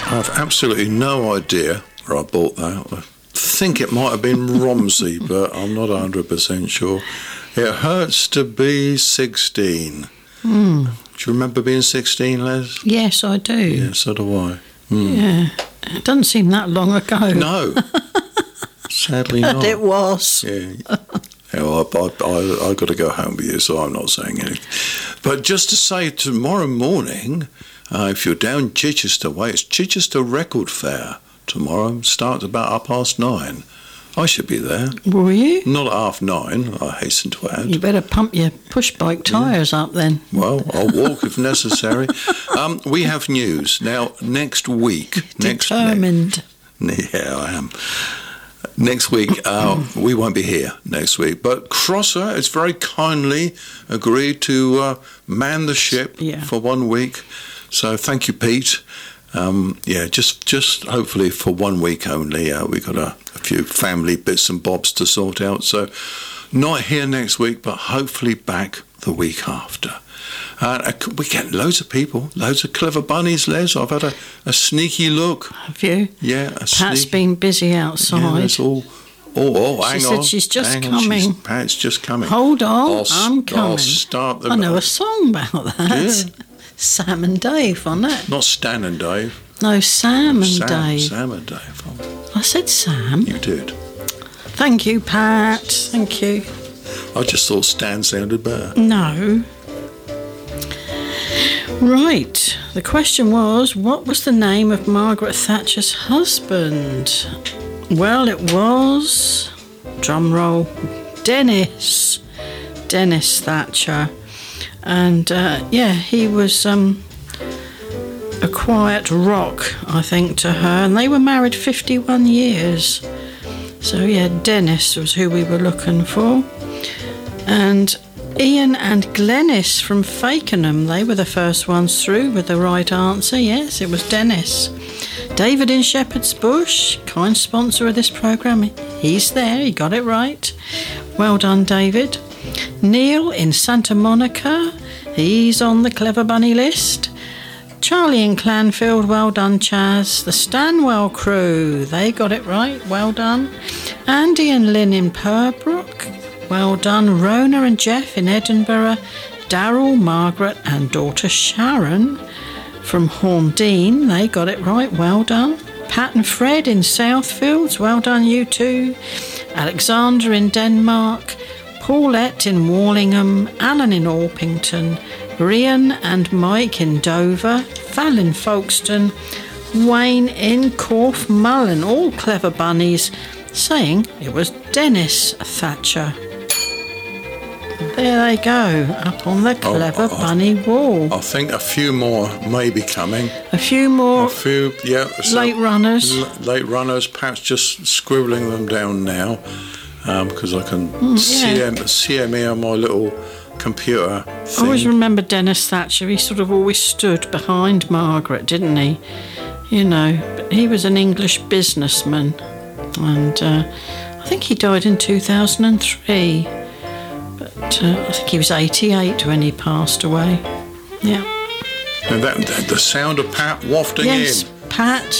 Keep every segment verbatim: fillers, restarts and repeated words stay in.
I've absolutely no idea where I bought that. I think it might have been Romsey, but I'm not one hundred percent sure. It hurts to be sixteen. Mm. Do you remember being sixteen, Les? Yes, I do. Yeah, so do I. Mm. Yeah. It doesn't seem that long ago. No. Sadly not. But it was. Yeah. Yeah, well, I, I, I got to go home with you, so I'm not saying anything. But just to say, tomorrow morning, uh, if you're down Chichester way, it's Chichester Record Fair tomorrow. Starts about half past nine. I should be there. Will you? Not at half nine, I hasten to add. You better pump your push bike tyres yeah. up then. Well, I'll walk if necessary. Um, we have news. Now, next week... next Determined. Ne- yeah, I am. Next week, uh, we won't be here next week, but Crosser has very kindly agreed to uh, man the ship yeah. for one week. So thank you, Pete. Um, yeah, just just hopefully for one week only. Uh, we've got a, a few family bits and bobs to sort out. So not here next week, but hopefully back the week after. Uh, we get loads of people, loads of clever bunnies, Les. I've had a, a sneaky look. Have you? Yeah. A Pat's sneaky... been busy outside. Yeah, it's all... Oh, oh, hang she on. said she's just hang coming. On. She's, Pat's just coming. Hold on, I'll, I'm coming. I'll start the... I know a song about that. Yeah. Sam and Dave on it. Not Stan and Dave. No, Sam and Sam, Dave. Sam and Dave. Oh. I said Sam. You did. Thank you, Pat. Thank you. I just thought Stan sounded better. No. Right. The question was, what was the name of Margaret Thatcher's husband? Well, it was, drum roll, Dennis. Dennis Thatcher. And, uh, yeah, he was um, a quiet rock, I think, to her. And they were married fifty-one years. So, yeah, Dennis was who we were looking for. And Ian and Glenys from Fakenham, they were the first ones through with the right answer. Yes, it was Dennis. David in Shepherd's Bush, kind sponsor of this programme. He's there, he got it right. Well done, David. Neil in Santa Monica, he's on the Clever Bunny list. Charlie in Clanfield, well done, Chaz. The Stanwell crew, they got it right, well done. Andy and Lynn in Purbrook, well done. Rona and Jeff in Edinburgh. Darryl, Margaret and daughter Sharon from Horndean, they got it right, well done. Pat and Fred in Southfields, well done you two. Alexander in Denmark. Paulette in Wallingham. Alan in Orpington. Rian and Mike in Dover. Val in Folkestone. Wayne in Corfe Mullen, all clever bunnies, saying it was Dennis Thatcher. There they go, up on the clever oh, I, bunny wall. I think a few more may be coming. A few more a few, yeah, late runners. L- late runners, perhaps just scribbling them down now, because um, I can mm, see, yeah. them, see them here on my little computer thing. I always remember Dennis Thatcher. He sort of always stood behind Margaret, didn't he? You know, but he was an English businessman, and uh, I think he died in two thousand three. But uh, I think he was eighty-eight when he passed away. Yeah. And that, that the sound of Pat wafting yes, in. Yes, Pat.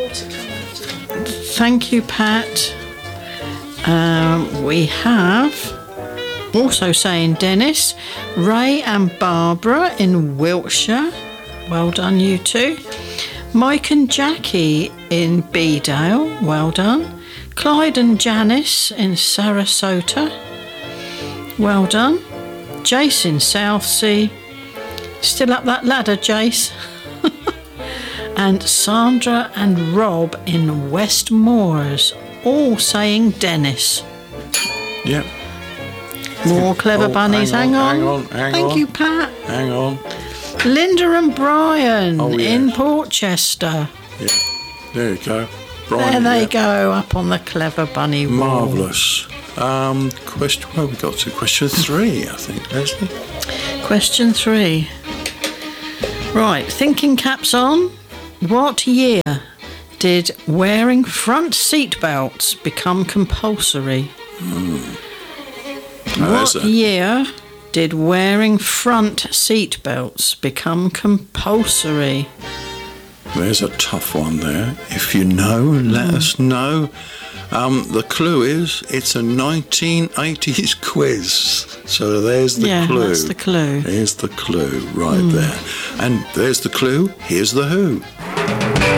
Thank you, Pat. Um, we have also saying Dennis, Ray and Barbara in Wiltshire. Well done, you two. Mike and Jackie in Bedale. Well done. Clyde and Janice in Sarasota. Well done. Jace in Southsea. Still up that ladder, Jace. And Sandra and Rob in West Moors, all saying Dennis. Yep. More clever oh, bunnies. Hang on. Hang on. Hang on. Hang Thank on. you, Pat. Hang on. Linda and Brian oh, yes. in Portchester. Yeah. There you go. Brian, there they yeah. go, up on the clever bunny wall. Marvellous. Um, question, where we got to? Question three, I think, Leslie. Question three. Right, thinking caps on. What year did wearing front seat belts become compulsory? Mm. What a... year did wearing front seat belts become compulsory? There's a tough one there. If you know, let mm. us know. Um, the clue is it's a nineteen eighties quiz. So there's the yeah, clue. That's the clue. There's the clue right mm. there. And there's the clue. Here's the who.